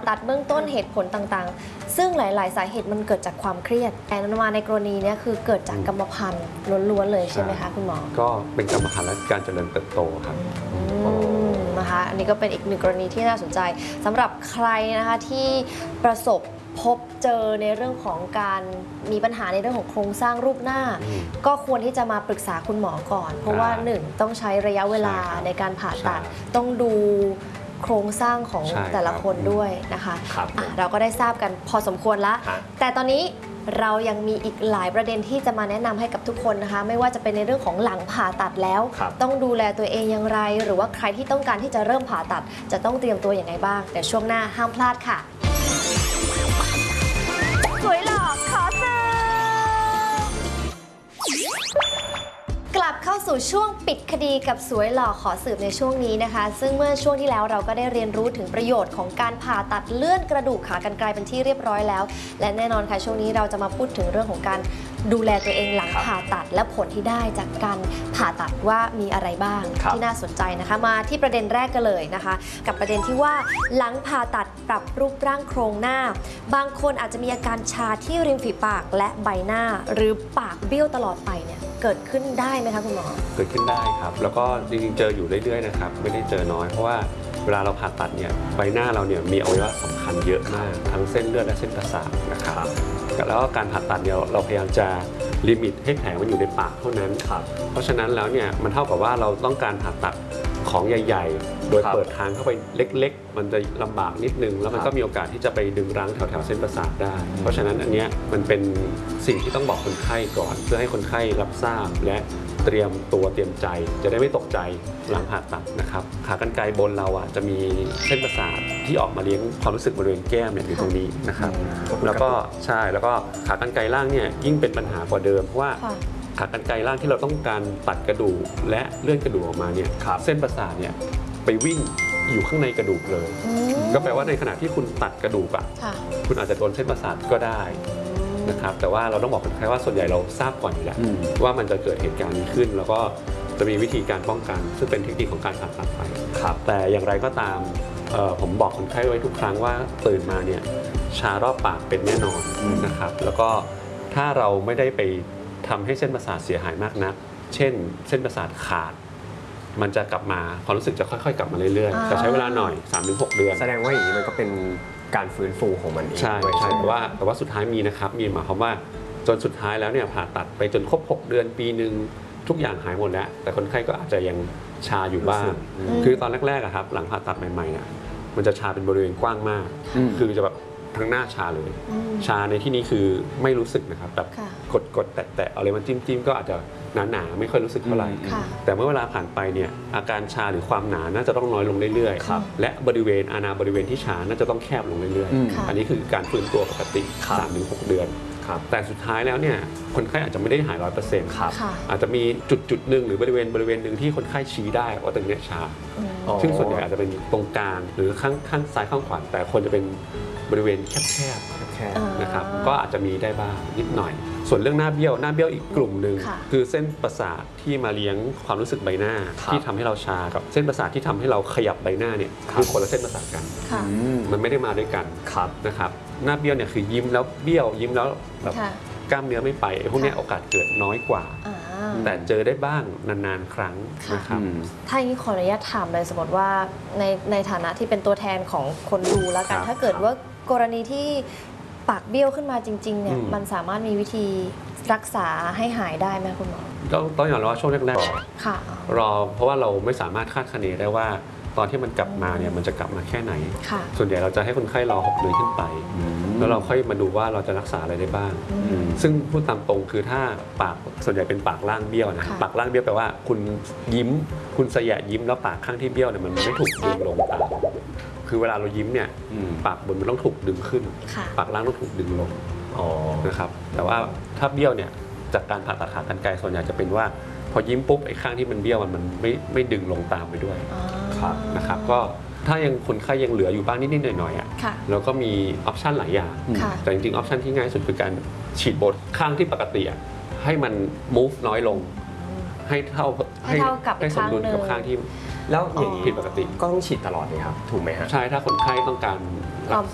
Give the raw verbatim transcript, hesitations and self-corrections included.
ตัดเบื้องต้นเหตุผลต่างๆซึ่งหลายๆสาเหตุมันเกิดจากความเครียดแต่มาในกรณีนี้คือเกิดจากกรรมพันธุ์ล้วนๆเลยใช่ไหมคะคุณหมอก็เป็นกรรมพันธุ์และการเจริญเติบโตครับนะคะอันนี้ก็เป็นอีกหนึ่งกรณีที่น่าสนใจสำหรับใครนะคะที่ประสบพบเจอในเรื่องของการมีปัญหาในเรื่องของโครงสร้างรูปหน้าก็ควรที่จะมาปรึกษาคุณหมอก่อนเพราะว่าหนึ่งต้องใช้ระยะเวลาในการผ่าตัดต้องดูโครงสร้างของแต่ละคนด้วยนะคะะเราก็ได้ทราบกันพอสมควรละแต่ตอนนี้เรายังมีอีกหลายประเด็นที่จะมาแนะนำให้กับทุกคนนะคะไม่ว่าจะเป็นในเรื่องของหลังผ่าตัดแล้วต้องดูแลตัวเองอย่างไรหรือว่าใครที่ต้องการที่จะเริ่มผ่าตัดจะต้องเตรียมตัวอย่างไรบ้างเดี๋ยวช่วงหน้าห้ามพลาดค่ะสวยหล่อขอเสิร์ฟกลับเข้าสู่ช่วงปิดคดีกับสวยหล่อขอสืบในช่วงนี้นะคะซึ่งเมื่อช่วงที่แล้วเราก็ได้เรียนรู้ถึงประโยชน์ของการผ่าตัดเลื่อนกระดูกขากรรไกรเป็นที่เรียบร้อยแล้วและแน่นอนค่ะช่วงนี้เราจะมาพูดถึงเรื่องของการดูแลตัวเองหลังผ่าตัดและผลที่ได้จากการผ่าตัดว่ามีอะไรบ้างที่น่าสนใจนะคะมาที่ประเด็นแรกกันเลยนะคะกับประเด็นที่ว่าหลังผ่าตัดปรับรูปร่างโครงหน้าบางคนอาจจะมีอาการชาที่ริมฝีปากและใบหน้าหรือปากเบี้ยวตลอดไปเนี่ยเกิดขึ้นได้ไหมคะคุณหมอเกิดขึ้นได้ครับแล้วก็จริงๆเจออยู่เรื่อยๆนะครับไม่ได้เจอน้อยเพราะว่าเวลาเราผ่าตัดเนี่ยใบหน้าเราเนี่ยมีอวัยวะสำคัญเยอะมากทั้งเส้นเลือดและเส้นประสาทนะครับแล้วก็การผ่าตัดเนี่ยเราพยายามจะลิมิตให้แผลมันอยู่ในปากเท่านั้นเพราะฉะนั้นแล้วเนี่ยมันเท่ากับว่าเราต้องการผ่าตัดของใหญ่ๆโดยเปิดทางเข้าไปเล็กๆมันจะลำบากนิดนึงแล้วมันก็มีโอกาสที่จะไปดึงรั้งแถวๆเส้นประสาทได้เพราะฉะนั้นอันเนี้ยมันเป็นสิ่งที่ต้องบอกคนไข้ก่อนเพื่อให้คนไข้รับทราบและเตรียมตัวเตรียมใจจะได้ไม่ตกใจหลังผ่าตัดนะครับขากรรไกรบนเราอ่ะจะมีเส้นประสาทที่ออกมาเลี้ยงความรู้สึกบริเวณแก้มเนี่ยอยู่ตรงนี้นะครับแล้วก็ใช่แล้วก็ขากรรไกรล่างเนี่ยยิ่งเป็นปัญหากว่าเดิมเพราะว่าขากรรไกรล่างที่เราต้องการตัดกระดูกและเลื่อนกระดูกออกมาเนี่ยเส้นประสาทเนี่ยไปวิ่งอยู่ข้างในกระดูกเลยก็แปลว่าในขณะที่คุณตัดกระดูกอ่ะคุณอาจจะโดนเส้นประสาทก็ได้นะครับแต่ว่าเราต้องบอกคนไข้ว่าส่วนใหญ่เราทราบก่อนอยู่แล้วว่ามันจะเกิดเหตุการณ์นี้ขึ้นแล้วก็จะมีวิธีการป้องกันซึ่งเป็นเทคนิคของการผ่าตัดไปแต่อย่างไรก็ตามผมบอกคนไข้ไว้ทุกครั้งว่าตื่นมาเนี่ยชารอบปากเป็นแน่นอนนะครับแล้วก็ถ้าเราไม่ได้ไปทำให้เส้นประสาทเสียหายมากนักเช่นเส้นประสาทขาดมันจะกลับมาความรู้สึกจะค่อยๆกลับมาเรื่อยๆแต่ใช้เวลาหน่อย สามถึงหก เดือนแสดงว่าอย่างนี้มันก็เป็นการฟื้นฟูของมันเองใช่ใช่แต่ว่าแต่ว่าสุดท้ายมีนะครับมีหมายความว่าจนสุดท้ายแล้วเนี่ยผ่าตัดไปจนครบหกเดือนปีหนึ่งทุกอย่างหายหมดแล้วแต่คนไข้ก็อาจจะยังชาอยู่บ้างคือตอนแรกๆครับหลังผ่าตัดใหม่ๆเนี่ยมันจะชาเป็นบริเวณกว้างมากคือจะแบบทั้งหน้าชาเลยชาในที่นี้คือไม่รู้สึกนะครับแบบกดกดแตะแตะอะไรมันจิ้มจิ้มก็อาจจะหนาๆไม่ค่อยรู้สึกเท่าไหร่แต่เมื่อเวลาผ่านไปเนี่ยอาการชาหรือความหนาน่าจะต้องน้อยลงเรื่อยๆและบริเวณอาณาบริเวณที่ชาน่าจะต้องแคบลงเรื่อยๆอันนี้คือการฟื้นตัวปกติ สามถึงหก เดือนแต่สุดท้ายแล้วเนี่ยคนไข้อาจจะไม่ได้หายร้อยเปอร์เซ็นต์อาจจะมีจุดจุดหนึ่งหรือบริเวณบริเวณหนึ่งที่คนไข้ชี้ได้ว่าตรงนี้ชาซึ่งส่วนใหญ่อาจจะเป็นตรงกลางหรือข้างข้างซ้ายข้างขวาแต่คนจะเป็นบริเวณแคบๆนะครับก็อาจจะมีได้บ้างนิดหน่อยส่วนเรื่องหน้าเบี้ยวหน้าเบี้ยวอีกกลุ่มหนึ่งคือเส้นประสาทที่มาเลี้ยงความรู้สึกใบหน้าที่ทำให้เราชากับเส้นประสาทที่ทำให้เราขยับใบหน้าเนี่ยคือคนละเส้นประสาทกันมันไม่ได้มาด้วยกันนะครับหน้าเบี้ยวเนี่ยคือยิ้มแล้วเบี้ยวยิ้มแล้วแบบกล้ามเนื้อไม่ไปพวกนี้โอกาสเกิดน้อยกว่าแต่เจอได้บ้างนานๆครั้งนะครับถ้าอย่างนี้ขออนุญาตถามเลยสมมติว่าในในฐานะที่เป็นตัวแทนของคนดูแล้วกันถ้าเกิดว่ากรณีที่ปากเบี้ยวขึ้นมาจริงๆเนี่ยมันสามารถมีวิธีรักษาให้หายได้ไหมคุณหมอต้องต้องอย่างว่าช่วงแรกๆรอเพราะว่าเราไม่สามารถคาดคะเนได้ว่าตอนที่มันกลับมาเนี่ยมันจะกลับมาแค่ไหนส่วนใหญ่เราจะให้คนไข้รอหกเดือนขึ้นไปแล้วเราค่อยมาดูว่าเราจะรักษาอะไรได้บ้างซึ่งพูดตามตรงคือถ้าปากส่วนใหญ่เป็นปากล่างเบี้ยวนะปากล่างเบี้ยวแปลว่าคุณยิ้มคุณสยะยิ้มแล้วปากข้างที่เบี้ยวเนี่ยมันไม่ถูกดึงลงตามคือเวลาเรายิ้มเนี่ยปากบนมันต้องถูกดึงขึ้นปากล่างต้องถูกดึงลงนะครับแต่ว่าถ้าเบี้ยวเนี่ยจากการผ่าตัดขากรรไกรส่วนใหญ่จะเป็นว่าพอยิ้มปุ๊บไอ้ข้างที่มันเบี้ยวมันไม่ไม่ดึงลงตามไปด้วยนะครับก็ถ้ายังคนไข้ยังเหลืออยู่บ้างนิดๆหน่อยๆอ่ะแล้วก็มีออปชันหลายอย่างแต่จริงๆออปชันที่ง่ายสุดคือการฉีดโบท็อกซ์ข้างที่ปกติให้มัน move น้อยลงให้เท่าให้เท่ากับให้สมดุลกับข้างที่แล้วอย่างนี้ผิดปกติก็ต้องฉีดตลอดเลยครับถูกไหมฮะใช่ถ้าคนไข้ต้องการ